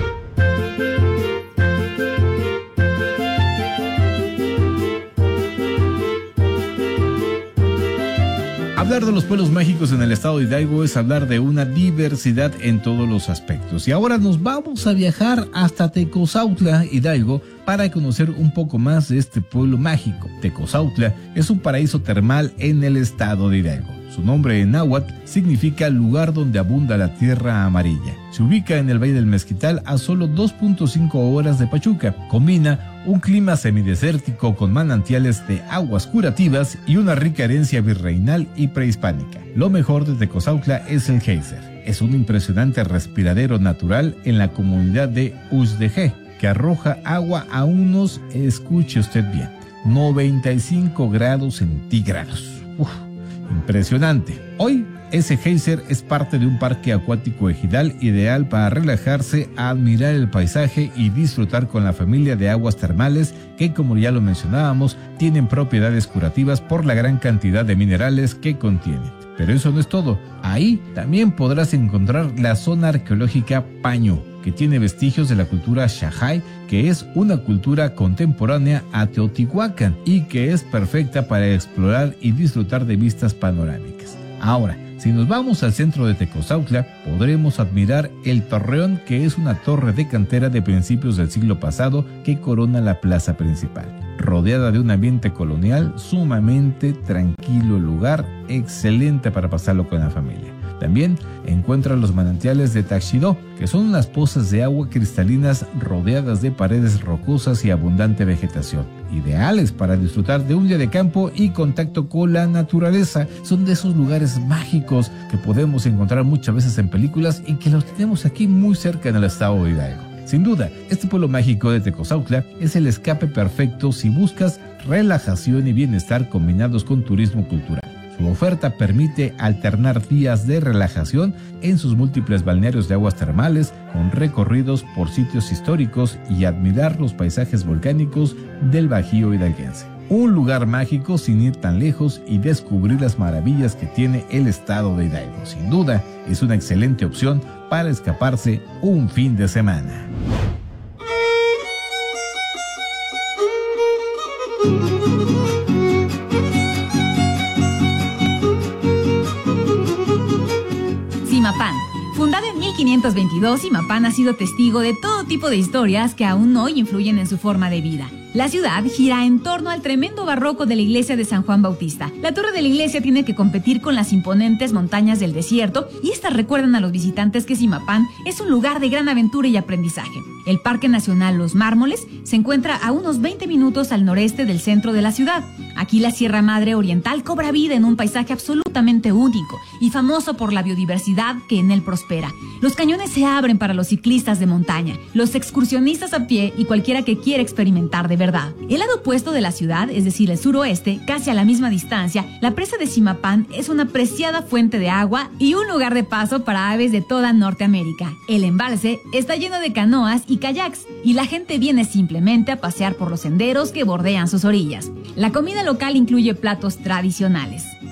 Hablar de los pueblos mágicos en el estado de Hidalgo es hablar de una diversidad en todos los aspectos. Y ahora nos vamos a viajar hasta Tecozautla, Hidalgo, para conocer un poco más de este pueblo mágico. Tecozautla es un paraíso termal en el estado de Hidalgo. Su nombre en náhuatl significa lugar donde abunda la tierra amarilla. Se ubica en el Valle del Mezquital a solo dos punto cinco horas de Pachuca. Combina un clima semidesértico con manantiales de aguas curativas y una rica herencia virreinal y prehispánica. Lo mejor de Tecozautla es el geyser. Es un impresionante respiradero natural en la comunidad de Uxdejé, que arroja agua a unos, escuche usted bien, noventa y cinco grados centígrados. Uf, impresionante. Hoy, ese geyser es parte de un parque acuático ejidal ideal para relajarse, admirar el paisaje y disfrutar con la familia de aguas termales que, como ya lo mencionábamos, tienen propiedades curativas por la gran cantidad de minerales que contienen. Pero eso no es todo. Ahí también podrás encontrar la zona arqueológica Paño, que tiene vestigios de la cultura Xajay, que es una cultura contemporánea a Teotihuacán y que es perfecta para explorar y disfrutar de vistas panorámicas. Ahora, si nos vamos al centro de Tecozautla, podremos admirar el Torreón, que es una torre de cantera de principios del siglo pasado que corona la plaza principal. Rodeada de un ambiente colonial, sumamente tranquilo el lugar, excelente para pasarlo con la familia. También encuentran los manantiales de Taxidó, que son unas pozas de agua cristalinas rodeadas de paredes rocosas y abundante vegetación, ideales para disfrutar de un día de campo y contacto con la naturaleza. Son de esos lugares mágicos que podemos encontrar muchas veces en películas y que los tenemos aquí muy cerca en el estado de Hidalgo. Sin duda, este pueblo mágico de Tecozautla es el escape perfecto si buscas relajación y bienestar combinados con turismo cultural. Su oferta permite alternar días de relajación en sus múltiples balnearios de aguas termales, con recorridos por sitios históricos y admirar los paisajes volcánicos del Bajío hidalguense. Un lugar mágico sin ir tan lejos y descubrir las maravillas que tiene el estado de Hidalgo. Sin duda, es una excelente opción para escaparse un fin de semana. Zimapán. Fundada en mil quinientos veintidós, Zimapán ha sido testigo de todo tipo de historias que aún hoy influyen en su forma de vida. La ciudad gira en torno al tremendo barroco de la iglesia de San Juan Bautista. La torre de la iglesia tiene que competir con las imponentes montañas del desierto y estas recuerdan a los visitantes que Zimapán es un lugar de gran aventura y aprendizaje. El Parque Nacional Los Mármoles se encuentra a unos veinte minutos al noreste del centro de la ciudad. Aquí la Sierra Madre Oriental cobra vida en un paisaje absolutamente único y famoso por la biodiversidad que en él prospera. Los cañones se abren para los ciclistas de montaña, los excursionistas a pie y cualquiera que quiera experimentar de verdad. El lado opuesto de la ciudad, es decir, el suroeste, casi a la misma distancia, la presa de Zimapán es una preciada fuente de agua y un lugar de paso para aves de toda Norteamérica. El embalse está lleno de canoas y kayaks y la gente viene simplemente a pasear por los senderos que bordean sus orillas. La comida local incluye platos tradicionales: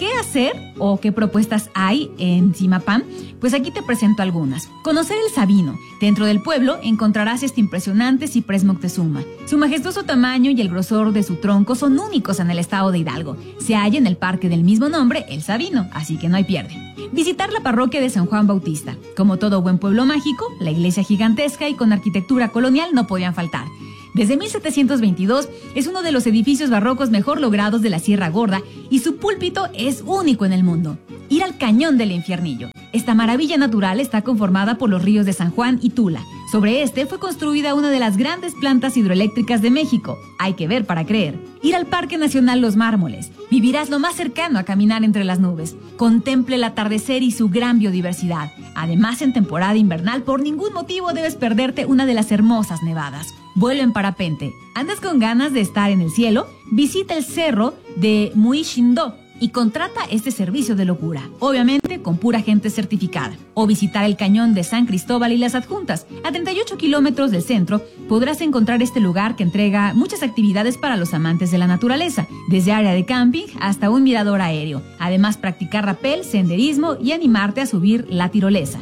¿qué hacer o qué propuestas hay en Zimapán? Pues aquí te presento algunas. Conocer el Sabino. Dentro del pueblo encontrarás este impresionante ciprés Moctezuma. Su majestuoso tamaño y el grosor de su tronco son únicos en el estado de Hidalgo. Se halla en el parque del mismo nombre, el Sabino, así que no hay pierde. Visitar la parroquia de San Juan Bautista. Como todo buen pueblo mágico, la iglesia gigantesca y con arquitectura colonial no podían faltar. Desde mil setecientos veintidós es uno de los edificios barrocos mejor logrados de la Sierra Gorda y su púlpito es único en el mundo. Ir al Cañón del Infiernillo. Esta maravilla natural está conformada por los ríos de San Juan y Tula. Sobre este fue construida una de las grandes plantas hidroeléctricas de México. Hay que ver para creer. Ir al Parque Nacional Los Mármoles. Vivirás lo más cercano a caminar entre las nubes. Contemple el atardecer y su gran biodiversidad. Además, en temporada invernal, por ningún motivo debes perderte una de las hermosas nevadas. Vuelo en parapente. ¿Andas con ganas de estar en el cielo? Visita el cerro de Muishindó y contrata este servicio de locura, obviamente con pura gente certificada. O visitar el cañón de San Cristóbal y las adjuntas. A treinta y ocho kilómetros del centro podrás encontrar este lugar que entrega muchas actividades para los amantes de la naturaleza, desde área de camping hasta un mirador aéreo. Además, practicar rapel, senderismo y animarte a subir la tirolesa.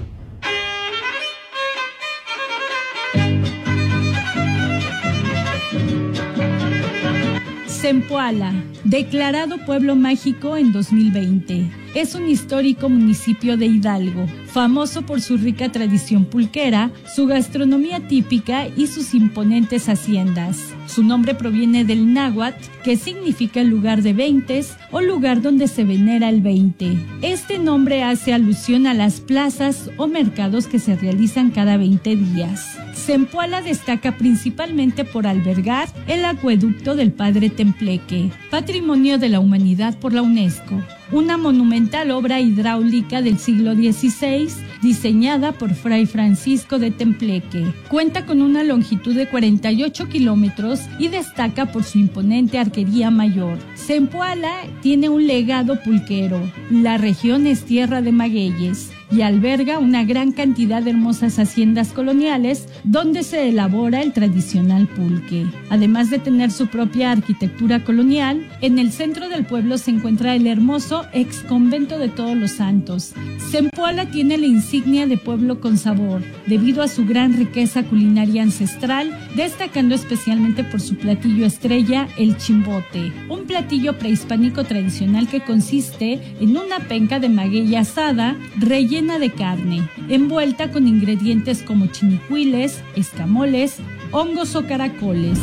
Zempoala, declarado pueblo mágico en dos mil veinte. Es un histórico municipio de Hidalgo, famoso por su rica tradición pulquera, su gastronomía típica y sus imponentes haciendas. Su nombre proviene del náhuatl, que significa lugar de veintes o lugar donde se venera el veinte. Este nombre hace alusión a las plazas o mercados que se realizan cada veinte días. Zempoala destaca principalmente por albergar el acueducto del Padre Tembleque, Patrimonio de la Humanidad por la UNESCO, una monumental obra hidráulica del siglo dieciséis diseñada por Fray Francisco de Tembleque. Cuenta con una longitud de cuarenta y ocho kilómetros y destaca por su imponente arquería mayor. Zempoala tiene un legado pulquero. La región es tierra de magueyes y alberga una gran cantidad de hermosas haciendas coloniales donde se elabora el tradicional pulque. Además de tener su propia arquitectura colonial, en el centro del pueblo se encuentra el hermoso ex convento de Todos los Santos. Zempoala tiene la insignia de pueblo con sabor, debido a su gran riqueza culinaria ancestral, destacando especialmente por su platillo estrella, el chimbote, un platillo prehispánico tradicional que consiste en una penca de maguey asada rellena de carne, envuelta con ingredientes como chinicuiles, escamoles, hongos o caracoles.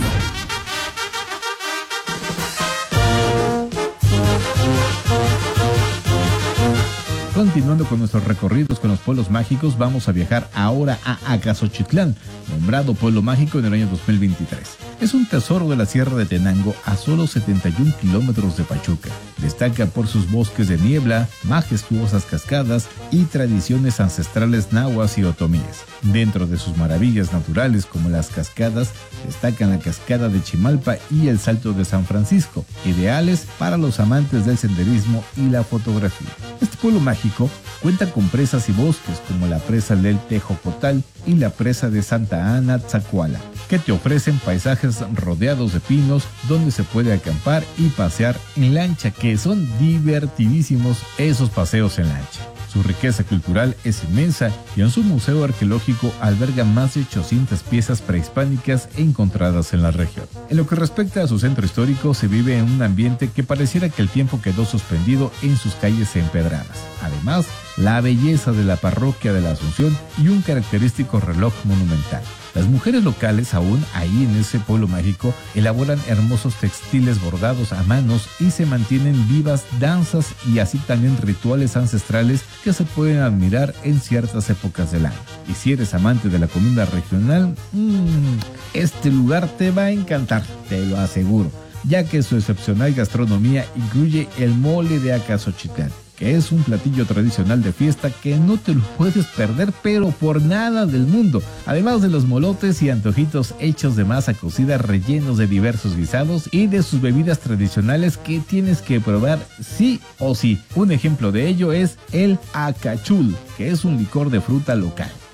Continuando con nuestros recorridos con los pueblos mágicos, vamos a viajar ahora a Acaxochitlán, nombrado pueblo mágico en el año dos mil veintitrés. Es un tesoro de la Sierra de Tenango a solo setenta y un kilómetros de Pachuca. Destaca por sus bosques de niebla, majestuosas cascadas y tradiciones ancestrales nahuas y otomíes. Dentro de sus maravillas naturales como las cascadas, destacan la cascada de Chimalpa y el Salto de San Francisco, ideales para los amantes del senderismo y la fotografía. Este pueblo mágico cuenta con presas y bosques como la presa del Tejocotal y la presa de Santa Ana Tzacuala, que te ofrecen paisajes rodeados de pinos donde se puede acampar y pasear en lancha, que son divertidísimos esos paseos en lancha. Su riqueza cultural es inmensa y en su museo arqueológico alberga más de ochocientas piezas prehispánicas encontradas en la región. En lo que respecta a su centro histórico, se vive en un ambiente que pareciera que el tiempo quedó suspendido en sus calles empedradas. Además, la belleza de la parroquia de la Asunción y un característico reloj monumental. Las mujeres locales, aún ahí en ese pueblo mágico, elaboran hermosos textiles bordados a manos y se mantienen vivas danzas y así también rituales ancestrales que se pueden admirar en ciertas épocas del año. Y si eres amante de la comida regional, mmm, este lugar te va a encantar, te lo aseguro, ya que su excepcional gastronomía incluye el mole de Acaxochitlán, que es un platillo tradicional de fiesta que no te lo puedes perder, pero por nada del mundo. Además de los molotes y antojitos hechos de masa cocida rellenos de diversos guisados y de sus bebidas tradicionales que tienes que probar sí o sí. Un ejemplo de ello es el acachul, que es un licor de fruta local.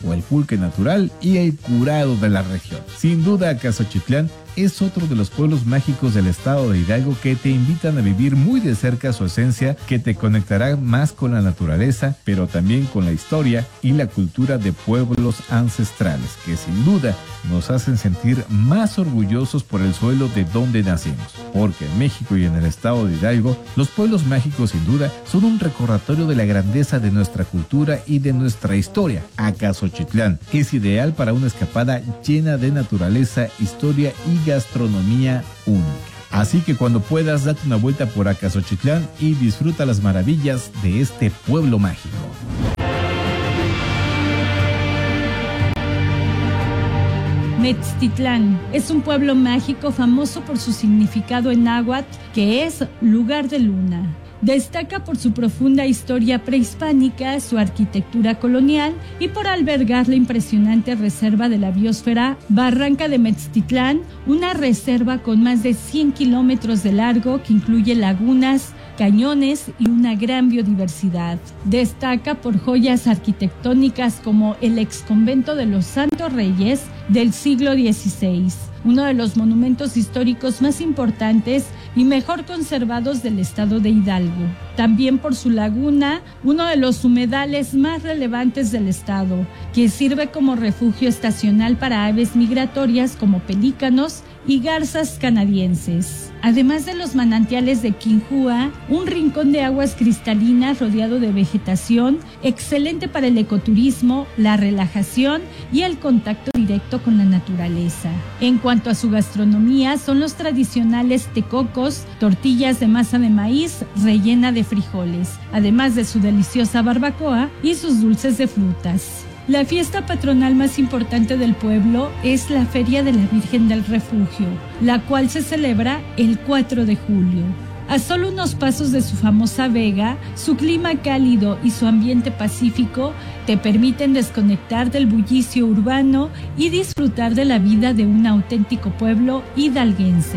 o el pulque natural y el curado de la región. Sin duda, Acaxochitlán es otro de los pueblos mágicos del estado de Hidalgo que te invitan a vivir muy de cerca su esencia, que te conectará más con la naturaleza, pero también con la historia y la cultura de pueblos ancestrales, que sin duda nos hacen sentir más orgullosos por el suelo de donde nacimos. Porque en México y en el estado de Hidalgo, los pueblos mágicos sin duda son un recordatorio de la grandeza de nuestra cultura y de nuestra historia. Acaxochitlán es ideal para una escapada llena de naturaleza, historia y gastronomía única. Así que cuando puedas, date una vuelta por Acaxochitlán y disfruta las maravillas de este pueblo mágico. Metztitlán es un pueblo mágico famoso por su significado en náhuatl, que es lugar de luna. Destaca por su profunda historia prehispánica, su arquitectura colonial y por albergar la impresionante reserva de la biosfera Barranca de Metztitlán, una reserva con más de cien kilómetros de largo que incluye lagunas, cañones y una gran biodiversidad. Destaca por joyas arquitectónicas como el exconvento de los Santos Reyes del siglo dieciséis, uno de los monumentos históricos más importantes y mejor conservados del estado de Hidalgo. También por su laguna, uno de los humedales más relevantes del estado, que sirve como refugio estacional para aves migratorias como pelícanos y garzas canadienses. Además de los manantiales de Quinjúa, un rincón de aguas cristalinas rodeado de vegetación, excelente para el ecoturismo, la relajación y el contacto directo con la naturaleza. En cuanto a su gastronomía, son los tradicionales tecocos, tortillas de masa de maíz rellena de frijoles, además de su deliciosa barbacoa y sus dulces de frutas. La fiesta patronal más importante del pueblo es la Feria de la Virgen del Refugio, la cual se celebra el cuatro de julio. A solo unos pasos de su famosa vega, su clima cálido y su ambiente pacífico te permiten desconectar del bullicio urbano y disfrutar de la vida de un auténtico pueblo hidalguense.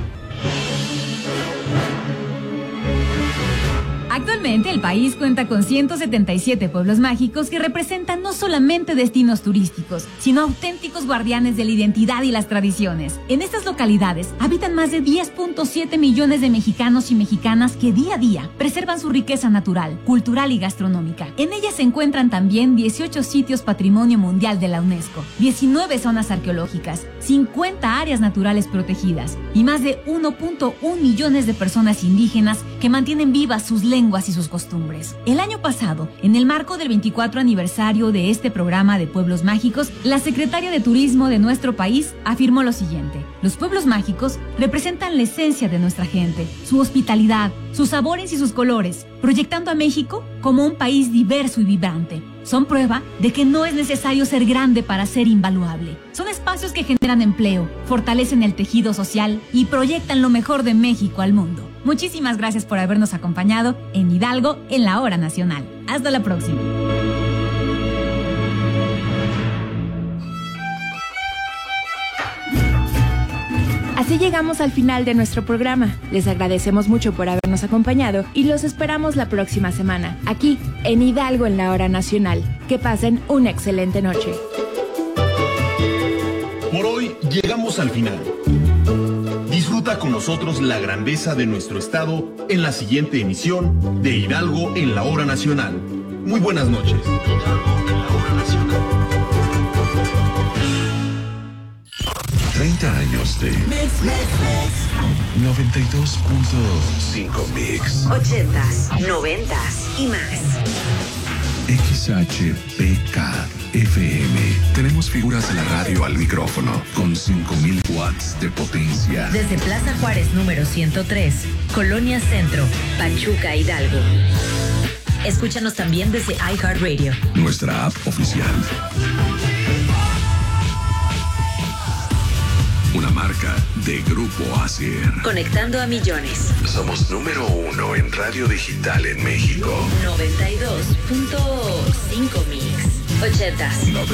Actualmente el país cuenta con ciento setenta y siete pueblos mágicos que representan no solamente destinos turísticos, sino auténticos guardianes de la identidad y las tradiciones. En estas localidades habitan más de diez punto siete millones de mexicanos y mexicanas que día a día preservan su riqueza natural, cultural y gastronómica. En ellas se encuentran también dieciocho sitios Patrimonio Mundial de la UNESCO, diecinueve zonas arqueológicas, cincuenta áreas naturales protegidas y más de uno punto uno millones de personas indígenas que mantienen vivas sus lenguas y sus costumbres. El año pasado, en el marco del veinticuatro aniversario de este programa de Pueblos Mágicos, la secretaria de Turismo de nuestro país afirmó lo siguiente: los pueblos mágicos representan la esencia de nuestra gente, su hospitalidad, sus sabores y sus colores, proyectando a México como un país diverso y vibrante. Son prueba de que no es necesario ser grande para ser invaluable. Son espacios que generan empleo, fortalecen el tejido social y proyectan lo mejor de México al mundo. Muchísimas gracias por habernos acompañado en Hidalgo en la Hora Nacional. Hasta la próxima. Así llegamos al final de nuestro programa. Les agradecemos mucho por habernos acompañado y los esperamos la próxima semana, aquí en Hidalgo en la Hora Nacional. Que pasen una excelente noche. Por hoy llegamos al final. Disfruta con nosotros la grandeza de nuestro estado en la siguiente emisión de Hidalgo en la Hora Nacional. Muy buenas noches. Hidalgo en la Hora Nacional. treinta años de Mix, mix, mix. noventa y dos punto cinco Mix. ochentas, noventas y más. X H P K F M. Tenemos figuras de la radio al micrófono con cinco mil watts de potencia. Desde Plaza Juárez número ciento tres, Colonia Centro, Pachuca, Hidalgo. Escúchanos también desde iHeartRadio. Nuestra app oficial. Una marca de Grupo Acer. Conectando a millones. Somos número uno en radio digital en México. noventa y dos punto cinco Mix. ochentas.